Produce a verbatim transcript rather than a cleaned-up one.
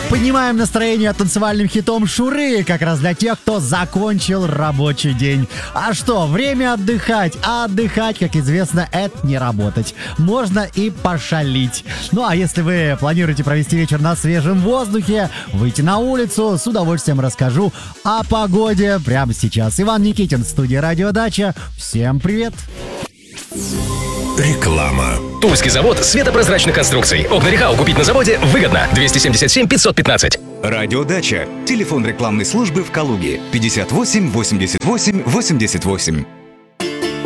Поднимаем настроение танцевальным хитом Шуры, как раз для тех, кто закончил рабочий день. А что, время отдыхать, а отдыхать, как известно, это не работать. Можно и пошалить. Ну а если вы планируете провести вечер на свежем воздухе, выйти на улицу, с удовольствием расскажу о погоде прямо сейчас. Иван Никитин, студия «Радио Дача». Всем привет! Реклама. Тульский завод светопрозрачных конструкций. Окна Рехау купить на заводе выгодно. двести семьдесят семь пятьсот пятнадцать. Радиодача. Телефон рекламной службы в Калуге. пятьдесят восемь восемьдесят восемь восемьдесят восемь.